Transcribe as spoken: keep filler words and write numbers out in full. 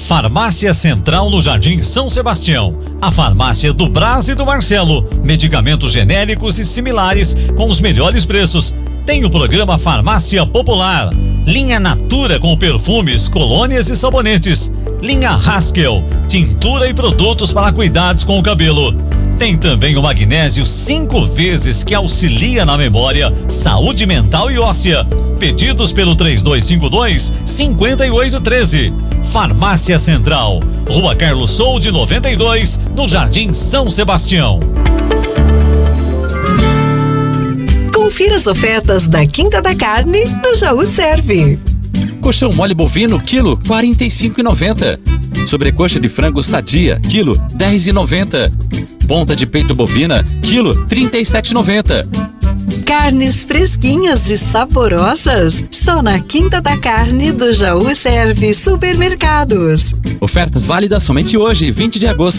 Farmácia Central no Jardim São Sebastião. A farmácia do Brás e do Marcelo. Medicamentos genéricos e similares com os melhores preços. Tem o programa Farmácia Popular. Linha Natura com perfumes, colônias e sabonetes. Linha Haskell, tintura e produtos para cuidados com o cabelo. Tem também o magnésio cinco vezes que auxilia na memória, saúde mental e óssea. Pedidos pelo três dois cinco dois, cinco oito um três. Farmácia Central, Rua Carlos Solde noventa e dois, no Jardim São Sebastião. Confira as ofertas da Quinta da Carne no Jaú Serve. Colchão mole bovino, quilo, quarenta e cinco reais e noventa centavos. Sobrecoxa de frango sadia, quilo, dez reais e noventa centavos. Ponta de peito bovina, quilo, trinta e sete reais e noventa centavos. Carnes fresquinhas e saborosas, só na Quinta da Carne do Jaú Serve Supermercados. Ofertas válidas somente hoje, vinte de agosto.